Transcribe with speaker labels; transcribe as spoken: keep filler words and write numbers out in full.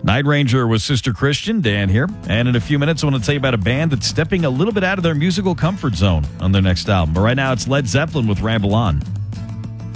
Speaker 1: Night Ranger with Sister Christian. Dan here. And in a few minutes, I want to tell you about a band that's stepping a little bit out of their musical comfort zone on their next album. But right now, it's Led Zeppelin with Ramble On.